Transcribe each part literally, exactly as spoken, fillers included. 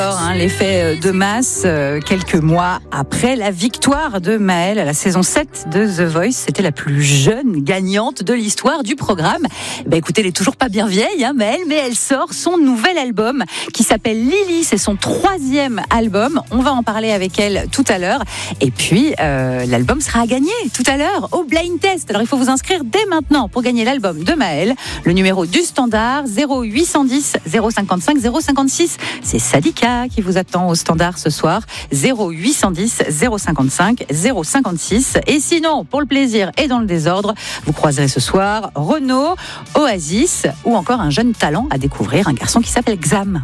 Hein, l'effet de masse, euh, quelques mois après la victoire de Maëlle à la saison sept de The Voice. C'était la plus jeune gagnante de l'histoire du programme. Bah, écoutez, elle est toujours pas bien vieille, hein, Maëlle, mais elle sort son nouvel album qui s'appelle Lily. C'est son troisième album. On va en parler avec elle tout à l'heure. Et puis, euh, l'album sera à gagner tout à l'heure au Blind Test. Alors, il faut vous inscrire dès maintenant pour gagner l'album de Maëlle. Le numéro du standard, zéro huit cent dix zéro cinquante-cinq zéro cinquante-six. C'est Sadika qui vous attend au standard ce soir, zéro huit cent dix zéro cinquante-cinq zéro cinquante-six. Et sinon, pour le plaisir et dans le désordre, vous croiserez ce soir Renaud, Oasis ou encore un jeune talent à découvrir, un garçon qui s'appelle Xam.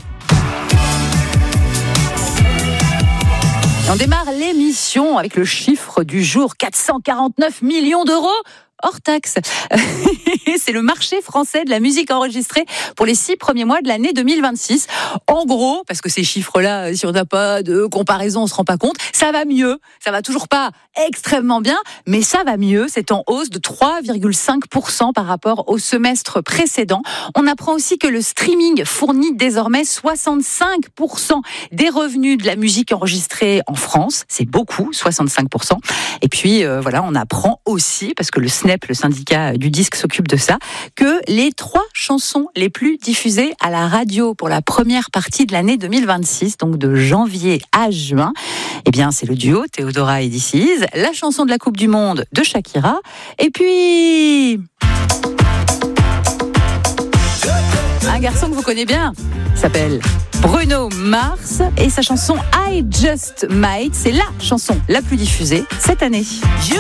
Et on démarre l'émission avec le chiffre du jour, quatre cent quarante-neuf millions d'euros hors taxe. C'est le marché français de la musique enregistrée pour les six premiers mois de l'année deux mille vingt-six. En gros, parce que ces chiffres-là, si on n'a pas de comparaison, on se rend pas compte, ça va mieux. Ça va toujours pas extrêmement bien, mais ça va mieux. C'est en hausse de trois virgule cinq pour cent par rapport au semestre précédent. On apprend aussi que le streaming fournit désormais soixante-cinq pour cent des revenus de la musique enregistrée en France. C'est beaucoup, soixante-cinq pour cent. Et puis, euh, voilà, on apprend aussi, parce que le S N E P, le syndicat du disque, s'occupe de ça, que les trois chansons les plus diffusées à la radio pour la première partie de l'année deux mille vingt-six, donc de janvier à juin, eh bien, c'est le duo Théodora et This Is, la chanson de la Coupe du Monde de Shakira, et puis un garçon que vous connaissez bien, il s'appelle Bruno Mars, et sa chanson I Just Might, c'est la chanson la plus diffusée cette année.